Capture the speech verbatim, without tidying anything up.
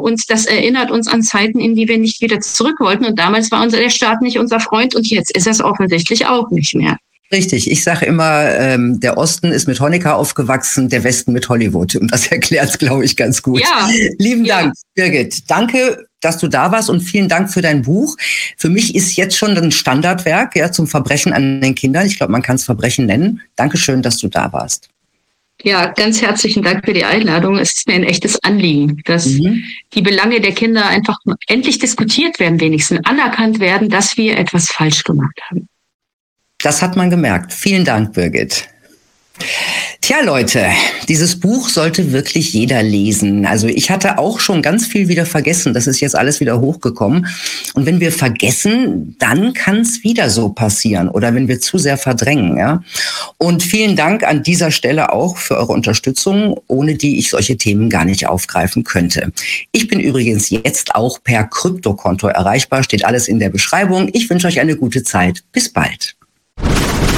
uns, das erinnert uns an Zeiten, in die wir nicht wieder zurück wollten. Und damals war unser, der Staat nicht unser Freund und jetzt ist er es offensichtlich auch nicht mehr. Richtig, ich sage immer, ähm, der Osten ist mit Honecker aufgewachsen, der Westen mit Hollywood. Und das erklärt es, glaube ich, ganz gut. Ja. Lieben ja. Dank, Birgit. Danke, dass du da warst und vielen Dank für dein Buch. Für mich ist jetzt schon ein Standardwerk, ja, zum Verbrechen an den Kindern. Ich glaube, man kann es Verbrechen nennen. Dankeschön, dass du da warst. Ja, ganz herzlichen Dank für die Einladung. Es ist mir ein echtes Anliegen, dass mhm. die Belange der Kinder einfach endlich diskutiert werden, wenigstens anerkannt werden, dass wir etwas falsch gemacht haben. Das hat man gemerkt. Vielen Dank, Birgit. Tja, Leute, dieses Buch sollte wirklich jeder lesen. Also ich hatte auch schon ganz viel wieder vergessen. Das ist jetzt alles wieder hochgekommen. Und wenn wir vergessen, dann kann es wieder so passieren. Oder wenn wir zu sehr verdrängen. Ja. Und vielen Dank an dieser Stelle auch für eure Unterstützung, ohne die ich solche Themen gar nicht aufgreifen könnte. Ich bin übrigens jetzt auch per Kryptokonto erreichbar. Steht alles in der Beschreibung. Ich wünsche euch eine gute Zeit. Bis bald.